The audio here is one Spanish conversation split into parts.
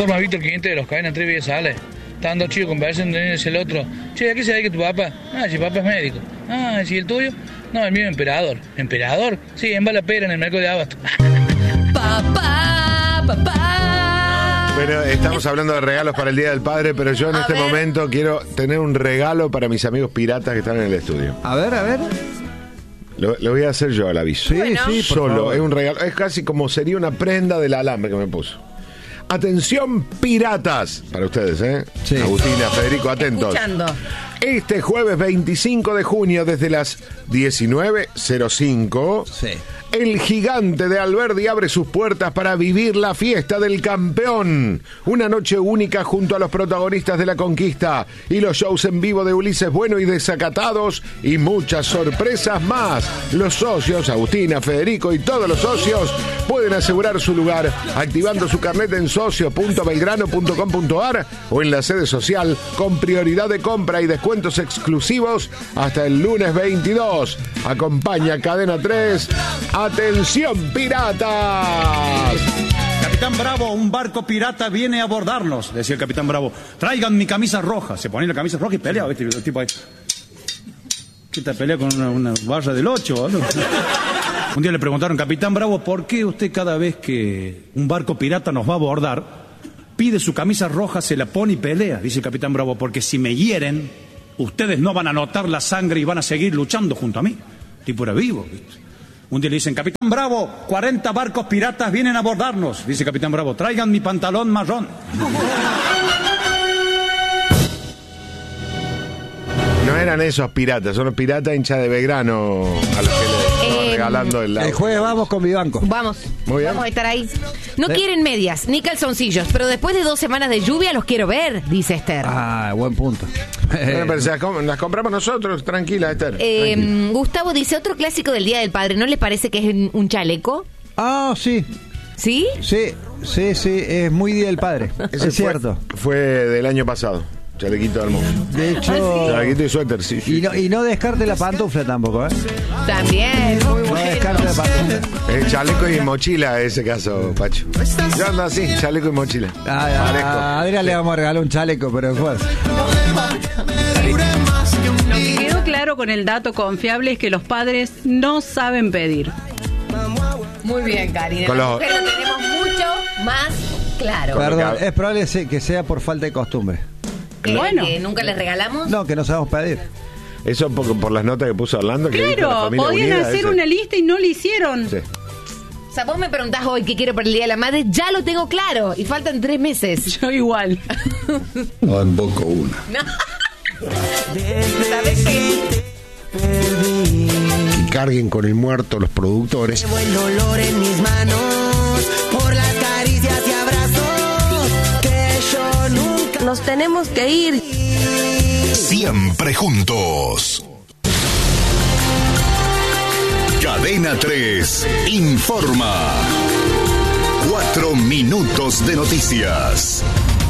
informa Víctor Quinteros, cadena 3 Vía Sales. Estaban dos chicos conversando, dice el otro: che, ¿a qué se dedica tu papá? Ah, si papá es médico. Ah, ¿si el tuyo? No, el mío es emperador. ¿Emperador? Sí, embala pera en el mercado de abasto. Papá. Bueno, estamos hablando de regalos para el Día del Padre, pero yo en este momento quiero tener un regalo para mis amigos piratas que están en el estudio. A ver. Lo voy a hacer yo al aviso. Sí, bueno. Sí, por solo, favor. es un regalo. Es casi como sería una prenda del alambre que me puso. Atención, piratas. Para ustedes, ¿eh? Sí. Agustina, Federico, atentos. Escuchando. Este jueves 25 de junio, desde las 19:05, Sí. el Gigante de Alberdi abre sus puertas para vivir la fiesta del campeón. Una noche única junto a los protagonistas de la conquista y los shows en vivo de Ulises Bueno y Desacatados y muchas sorpresas más. Los socios, Agustina, Federico y todos los socios pueden asegurar su lugar activando su carnet en socio.belgrano.com.ar o en la sede social con prioridad de compra y descuentos exclusivos hasta el lunes 22. Acompaña Cadena 3. ¡Atención, piratas! Capitán Bravo, un barco pirata viene a abordarnos, decía el Capitán Bravo. Traigan mi camisa roja. Se ponía la camisa roja y peleaba, ¿viste? El tipo ahí. ¿Qué te pelea con una barra del 8, boludo? Un día le preguntaron: Capitán Bravo, ¿por qué usted cada vez que un barco pirata nos va a abordar, pide su camisa roja, se la pone y pelea? Dice el Capitán Bravo: porque si me hieren, ustedes no van a notar la sangre y van a seguir luchando junto a mí. El tipo era vivo, ¿viste? Un día le dicen: Capitán Bravo, 40 barcos piratas vienen a abordarnos. Dice Capitán Bravo: traigan mi pantalón marrón. No eran esos piratas, son los piratas hinchas de Belgrano a los que le estaban regalando el El jueves vamos con mi banco. Vamos. Muy bien. Vamos a estar ahí. No quieren medias ni calzoncillos, pero después de 2 semanas de lluvia los quiero ver, dice Esther. Ah, buen punto. Bueno, pero las compramos nosotros, tranquila, Esther. Tranquila. Gustavo dice: otro clásico del Día del Padre, ¿no les parece que es un chaleco? Ah, sí. ¿Sí? Sí, es muy Día del Padre. Ese es cierto. Fue del año pasado. Chalequito hermoso. De hecho, Chalequito y suéter, sí. y no descarte la pantufla tampoco, ¿eh? También, muy No bueno. descarte la pantufla. Chaleco y mochila en ese caso, Pacho. Yo ando así, chaleco y mochila. A Adrián le vamos a regalar un chaleco, pero después. Lo que quedó claro con el dato confiable es que los padres no saben pedir. Muy bien, Karina. Con Las los- mujeres lo tenemos mucho más claro. Perdón, es probable que sea por falta de costumbre. Bueno. Que nunca les regalamos. No, que no sabemos pedir. Eso por las notas que puso Orlando. Que dijo la Claro, familia podían unida, hacer ese. una lista y no lo hicieron. Sí. O sea, vos me preguntás hoy qué quiero para el Día de la Madre, ya lo tengo claro. Y faltan 3 meses. Yo igual. Tampoco una. ¿Sabes qué? Que carguen con el muerto los productores. Llevo el dolor en mis manos por las caricias y abrazos que yo nunca. Nos tenemos que ir. Siempre juntos. Cadena 3 informa. 4 minutos de noticias.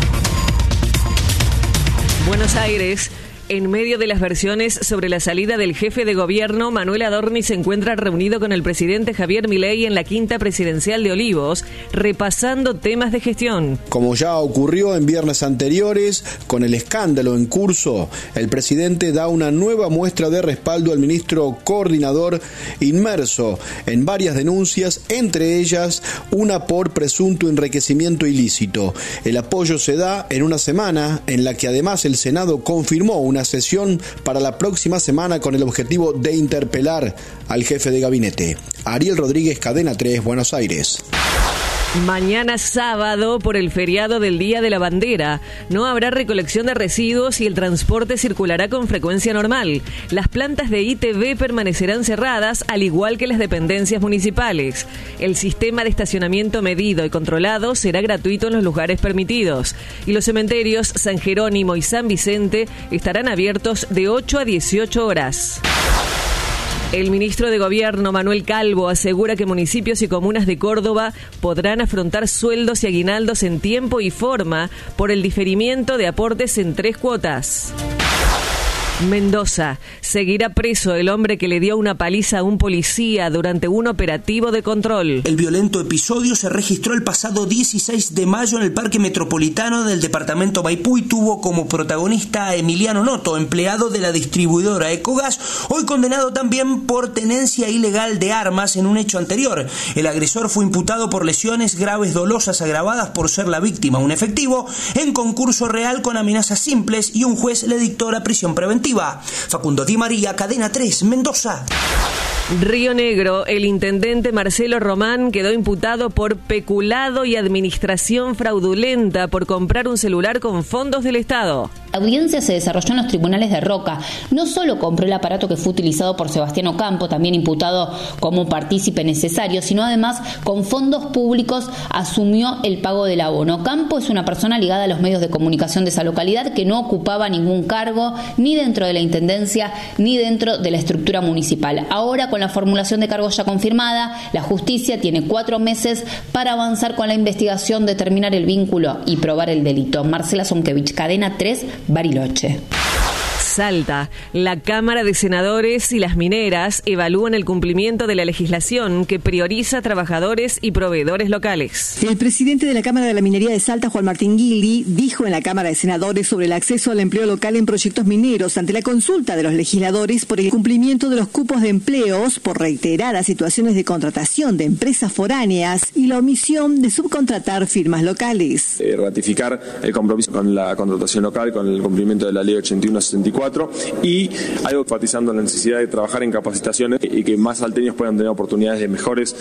Buenos Aires. En medio de las versiones sobre la salida del jefe de gobierno, Manuel Adorni se encuentra reunido con el presidente Javier Milei en la quinta presidencial de Olivos, repasando temas de gestión. Como ya ocurrió en viernes anteriores, con el escándalo en curso, el presidente da una nueva muestra de respaldo al ministro coordinador inmerso en varias denuncias, entre ellas una por presunto enriquecimiento ilícito. El apoyo se da en una semana en la que además el Senado confirmó una sesión para la próxima semana con el objetivo de interpelar al jefe de gabinete. Ariel Rodríguez, Cadena 3, Buenos Aires. Mañana sábado, por el feriado del Día de la Bandera, no habrá recolección de residuos y el transporte circulará con frecuencia normal. Las plantas de ITV permanecerán cerradas, al igual que las dependencias municipales. El sistema de estacionamiento medido y controlado será gratuito en los lugares permitidos. Y los cementerios San Jerónimo y San Vicente estarán abiertos de 8 a 18 horas. El ministro de Gobierno, Manuel Calvo, asegura que municipios y comunas de Córdoba podrán afrontar sueldos y aguinaldos en tiempo y forma por el diferimiento de aportes en 3 cuotas. Mendoza. Seguirá preso el hombre que le dio una paliza a un policía durante un operativo de control. El violento episodio se registró el pasado 16 de mayo en el Parque Metropolitano del departamento Maipú y tuvo como protagonista a Emiliano Noto, empleado de la distribuidora Ecogas, hoy condenado también por tenencia ilegal de armas en un hecho anterior. El agresor fue imputado por lesiones graves dolosas agravadas por ser la víctima un efectivo en concurso real con amenazas simples y un juez le dictó la prisión preventiva. Facundo Di María, Cadena 3, Mendoza. Río Negro, el intendente Marcelo Román quedó imputado por peculado y administración fraudulenta por comprar un celular con fondos del Estado. La audiencia se desarrolló en los tribunales de Roca. No solo compró el aparato que fue utilizado por Sebastián Ocampo, también imputado como partícipe necesario, sino además con fondos públicos asumió el pago del abono. Ocampo es una persona ligada a los medios de comunicación de esa localidad que no ocupaba ningún cargo ni dentro de la intendencia ni dentro de la estructura municipal. Ahora, con la formulación de cargos ya confirmada, la justicia tiene 4 meses para avanzar con la investigación, determinar el vínculo y probar el delito. Marcela Zonkevich, Cadena 3, Bariloche. Salta. La Cámara de Senadores y las mineras evalúan el cumplimiento de la legislación que prioriza a trabajadores y proveedores locales. El presidente de la Cámara de la Minería de Salta, Juan Martín Guildi, dijo en la Cámara de Senadores sobre el acceso al empleo local en proyectos mineros ante la consulta de los legisladores por el cumplimiento de los cupos de empleos por reiteradas situaciones de contratación de empresas foráneas y la omisión de subcontratar firmas locales. Ratificar el compromiso con la contratación local, con el cumplimiento de la Ley 81/64 y algo enfatizando la necesidad de trabajar en capacitaciones y que más salteños puedan tener oportunidades de mejores